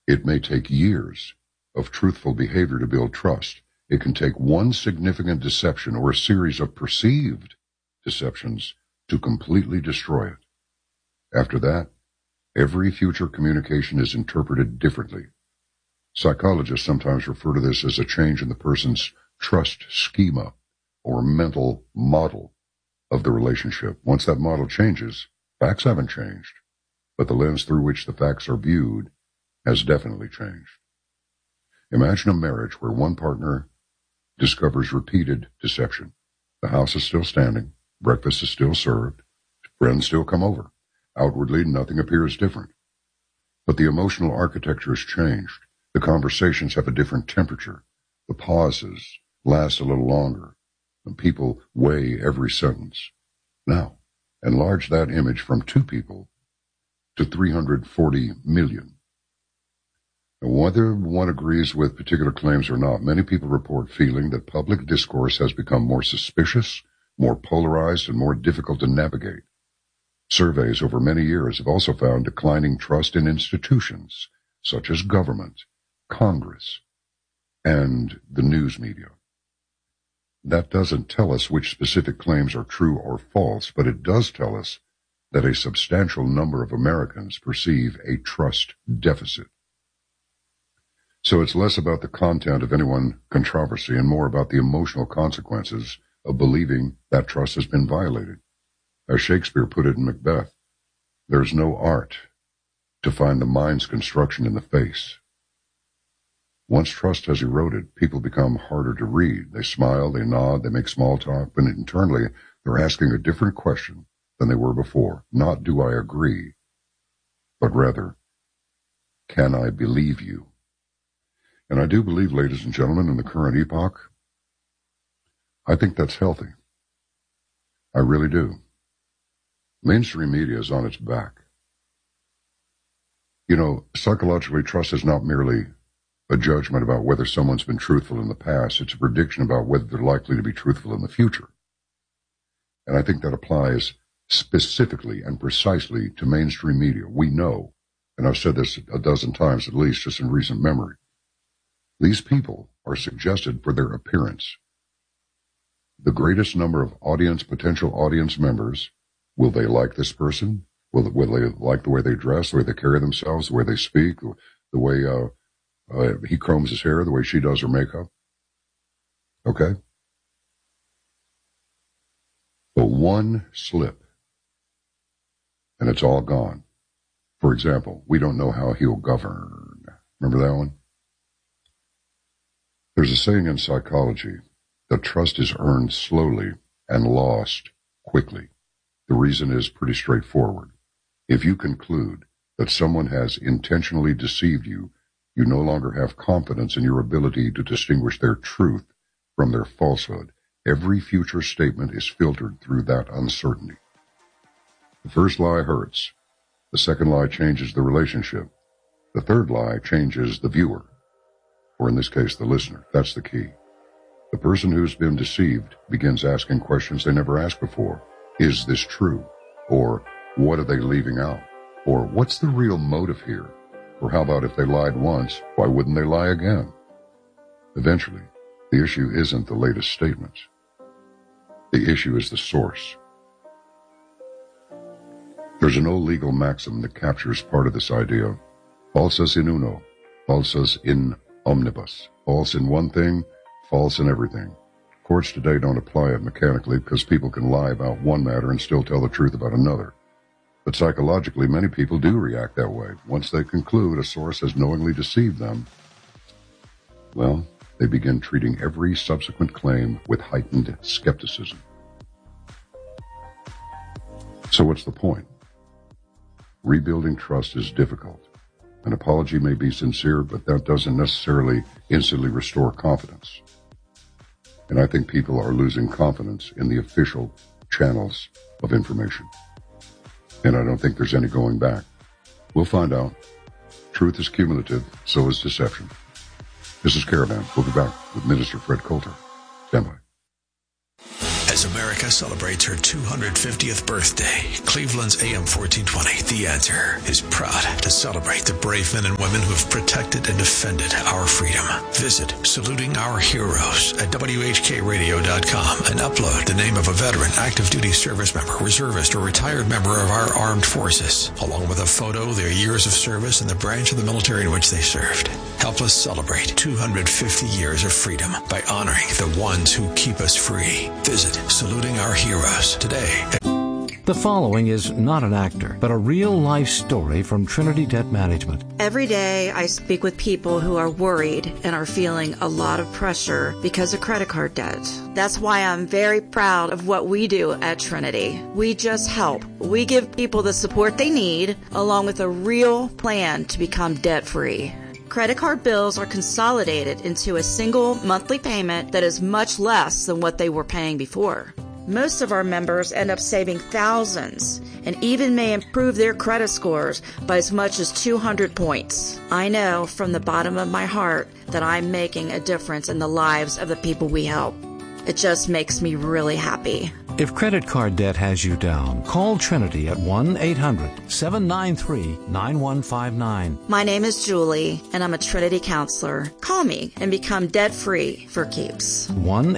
It may take years of truthful behavior to build trust. It can take one significant deception or a series of perceived deceptions to completely destroy it. After that, every future communication is interpreted differently. Psychologists sometimes refer to this as a change in the person's trust schema or mental model of the relationship. Once that model changes, facts haven't changed, but the lens through which the facts are viewed has definitely changed. Imagine a marriage where one partner discovers repeated deception. The house is still standing, breakfast is still served, friends still come over. Outwardly, nothing appears different. But the emotional architecture has changed. The conversations have a different temperature. The pauses last a little longer, and people weigh every sentence. Now, enlarge that image from 2 people to 340 million. Now, whether one agrees with particular claims or not, many people report feeling that public discourse has become more suspicious, more polarized, and more difficult to navigate. Surveys over many years have also found declining trust in institutions such as government, Congress, and the news media. That doesn't tell us which specific claims are true or false, but it does tell us that a substantial number of Americans perceive a trust deficit. So it's less about the content of any one controversy and more about the emotional consequences of believing that trust has been violated. As Shakespeare put it in Macbeth, there's no art to find the mind's construction in the face. Once trust has eroded, people become harder to read. They smile, they nod, they make small talk, but internally they're asking a different question than they were before. Not do I agree, but rather, can I believe you? And I do believe, ladies and gentlemen, in the current epoch, I think that's healthy. I really do. Mainstream media is on its back. You know, psychologically, trust is not merely a judgment about whether someone's been truthful in the past. It's a prediction about whether they're likely to be truthful in the future. And I think that applies specifically and precisely to mainstream media. We know, and I've said this a dozen times at least just in recent memory, these people are suggested for their appearance. The greatest number of potential audience members, will they like this person? Will they like the way they dress, the way they carry themselves, the way they speak, the way he combs his hair, the way she does her makeup? Okay? But one slip, and it's all gone. For example, we don't know how he'll govern. Remember that one? There's a saying in psychology that trust is earned slowly and lost quickly. The reason is pretty straightforward. If you conclude that someone has intentionally deceived you, you no longer have confidence in your ability to distinguish their truth from their falsehood. Every future statement is filtered through that uncertainty. The first lie hurts. The second lie changes the relationship. The third lie changes the viewer, or in this case, the listener. That's the key. The person who's been deceived begins asking questions they never asked before. Is this true? Or what are they leaving out? Or what's the real motive here? Or how about if they lied once, why wouldn't they lie again? Eventually, the issue isn't the latest statements. The issue is the source. There's an old legal maxim that captures part of this idea. Falsus in uno, falsus in omnibus. False in one thing, false in everything. Courts today don't apply it mechanically because people can lie about one matter and still tell the truth about another. But psychologically, many people do react that way. Once they conclude a source has knowingly deceived them, well, they begin treating every subsequent claim with heightened skepticism. So what's the point? Rebuilding trust is difficult. An apology may be sincere, but that doesn't necessarily instantly restore confidence. And I think people are losing confidence in the official channels of information. And I don't think there's any going back. We'll find out. Truth is cumulative, so is deception. This is Caravan. We'll be back with Minister Fred Coulter. Stand by. As America celebrates her 250th birthday, Cleveland's AM 1420, The Answer, is proud to celebrate the brave men and women who have protected and defended our freedom. Visit Saluting Our Heroes at WHKRadio.com and upload the name of a veteran, active duty service member, reservist, or retired member of our armed forces, along with a photo, their years of service, and the branch of the military in which they served. Help us celebrate 250 years of freedom by honoring the ones who keep us free. Visit Saluting Our Heroes today. The following is not an actor, but a real-life story from Trinity Debt Management. Every day I speak with people who are worried and are feeling a lot of pressure because of credit card debt. That's why I'm very proud of what we do at Trinity. We just help. We give people the support they need, along with a real plan to become debt-free. Credit card bills are consolidated into a single monthly payment that is much less than what they were paying before. Most of our members end up saving thousands and even may improve their credit scores by as much as 200 points. I know from the bottom of my heart that I'm making a difference in the lives of the people we help. It just makes me really happy. If credit card debt has you down, call Trinity at 1-800-793-9159. My name is Julie, and I'm a Trinity counselor. Call me and become debt-free for keeps.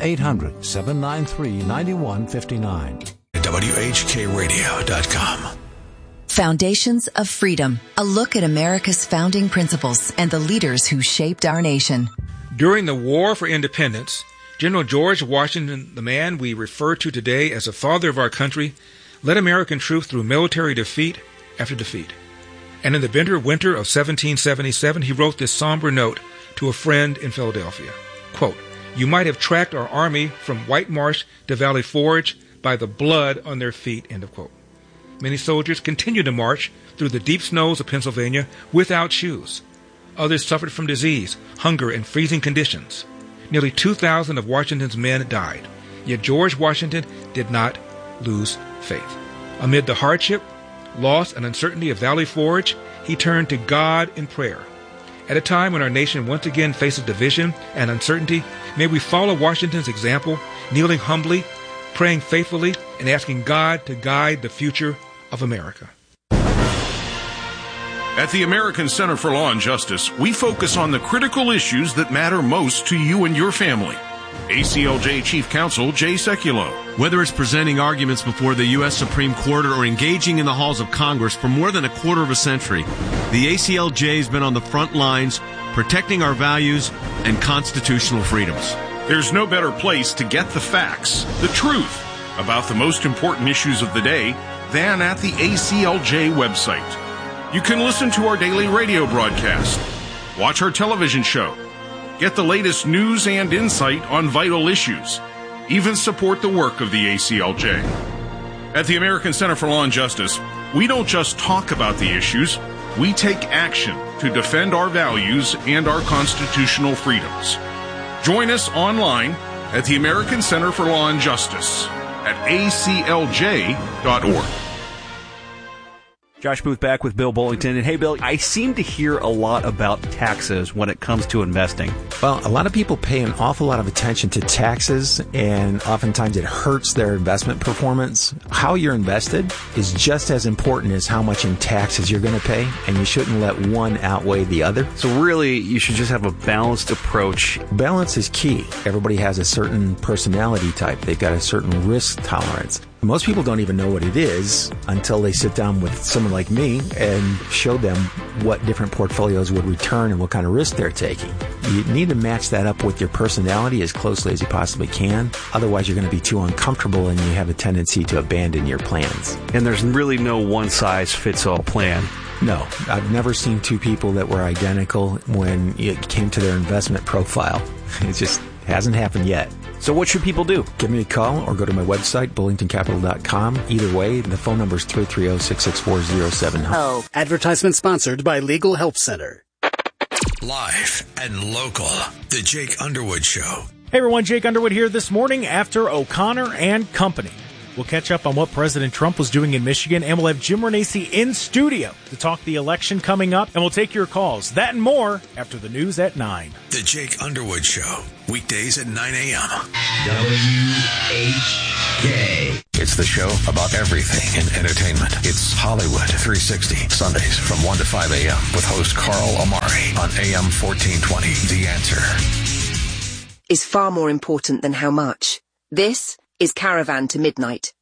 1-800-793-9159. WHKRadio.com. Foundations of Freedom, a look at America's founding principles and the leaders who shaped our nation. During the War for Independence, General George Washington, the man we refer to today as the father of our country, led American troops through military defeat after defeat. And in the bitter winter of 1777, he wrote this somber note to a friend in Philadelphia. Quote, "You might have tracked our army from White Marsh to Valley Forge by the blood on their feet," end of quote. Many soldiers continued to march through the deep snows of Pennsylvania without shoes. Others suffered from disease, hunger, and freezing conditions. Nearly 2,000 of Washington's men died. Yet George Washington did not lose faith. Amid the hardship, loss, and uncertainty of Valley Forge, he turned to God in prayer. At a time when our nation once again faces division and uncertainty, may we follow Washington's example, kneeling humbly, praying faithfully, and asking God to guide the future of America. At the American Center for Law and Justice, we focus on the critical issues that matter most to you and your family. ACLJ Chief Counsel Jay Sekulow. Whether it's presenting arguments before the U.S. Supreme Court or engaging in the halls of Congress for more than a quarter of a century, the ACLJ has been on the front lines protecting our values and constitutional freedoms. There's no better place to get the facts, the truth, about the most important issues of the day than at the ACLJ website. You can listen to our daily radio broadcast, watch our television show, get the latest news and insight on vital issues, even support the work of the ACLJ. At the American Center for Law and Justice, we don't just talk about the issues, we take action to defend our values and our constitutional freedoms. Join us online at the American Center for Law and Justice at aclj.org. Josh Booth back with Bill Bullington. And hey, Bill, I seem to hear a lot about taxes when it comes to investing. Well, a lot of people pay an awful lot of attention to taxes, and oftentimes it hurts their investment performance. How you're invested is just as important as how much in taxes you're going to pay, and you shouldn't let one outweigh the other. So really, you should just have a balanced approach. Balance is key. Everybody has a certain personality type. They've got a certain risk tolerance. Most people don't even know what it is until they sit down with someone like me and show them what different portfolios would return and what kind of risk they're taking. You need to match that up with your personality as closely as you possibly can. Otherwise, you're going to be too uncomfortable and you have a tendency to abandon your plans. And there's really no one-size-fits-all plan. No, I've never seen two people that were identical when it came to their investment profile. It just hasn't happened yet. So what should people do? Give me a call or go to my website, bullingtoncapital.com. Either way, the phone number is 330-664-0700. Oh. Advertisement sponsored by Legal Help Center. Live and local. The Jake Underwood Show. Hey everyone, Jake Underwood here this morning after O'Connor and Company. We'll catch up on what President Trump was doing in Michigan, and we'll have Jim Renacci in studio to talk the election coming up, and we'll take your calls. That and more after the news at 9. The Jake Underwood Show, weekdays at 9 a.m. WHK. K. It's the show about everything in entertainment. It's Hollywood 360, Sundays from 1 to 5 a.m. with host Carl Amari on AM 1420. The Answer is far more important than how much. This is Caravan to Midnight.